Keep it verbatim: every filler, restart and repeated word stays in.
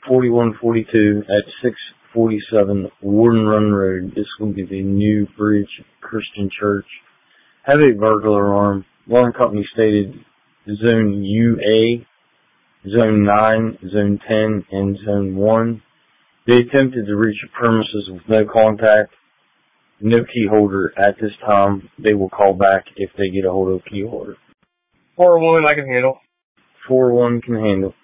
forty-one forty-two at six forty-seven Warden Run Road. This will be the New Bridge Christian Church. Have a burglar alarm. Alarm company stated Zone U A, Zone nine, Zone ten, and Zone one. They attempted to reach the premises with no contact, no key holder at this time. They will call back if they get a hold of a key holder. four one I can handle. four one can handle.